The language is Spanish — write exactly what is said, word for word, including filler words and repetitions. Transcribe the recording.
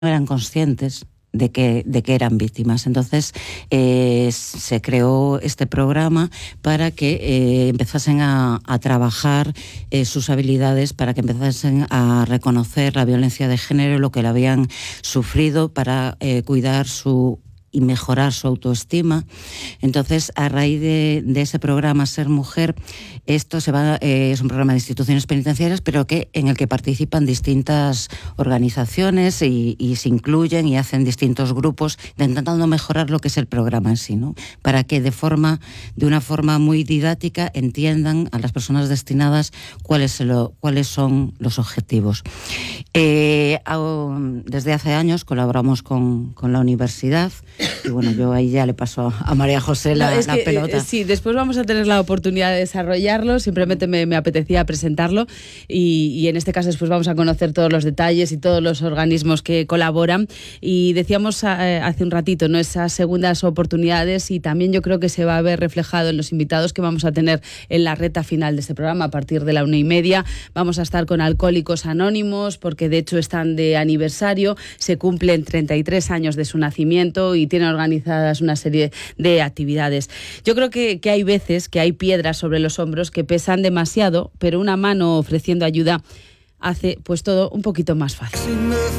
eran conscientes de que, de que eran víctimas. Entonces eh, se creó este programa para que eh, empezasen a, a trabajar eh, sus habilidades, para que empezasen a reconocer la violencia de género, lo que le habían sufrido, para eh, cuidar su y mejorar su autoestima. Entonces, a raíz de, de ese programa Ser Mujer, esto se va, eh, es un programa de instituciones penitenciarias, pero que en el que participan distintas organizaciones y, y se incluyen y hacen distintos grupos intentando mejorar lo que es el programa en sí, ¿no? Para que de forma, de una forma muy didáctica entiendan a las personas destinadas cuáles, lo, cuáles son los objetivos. Eh, desde hace años colaboramos con, con la universidad. Y bueno, yo ahí ya le paso a María José la, no, la que, pelota. Eh, sí, después vamos a tener la oportunidad de desarrollarlo, simplemente me, me apetecía presentarlo y, y en este caso después vamos a conocer todos los detalles y todos los organismos que colaboran. Y decíamos eh, hace un ratito, ¿no?, esas segundas oportunidades, y también yo creo que se va a ver reflejado en los invitados que vamos a tener en la recta final de este programa. A partir de la una y media vamos a estar con Alcohólicos Anónimos, porque de hecho están de aniversario, se cumplen treinta y tres años de su nacimiento y tienen organizadas una serie de actividades. Yo creo que, que hay veces que hay piedras sobre los hombros que pesan demasiado, pero una mano ofreciendo ayuda hace pues todo un poquito más fácil.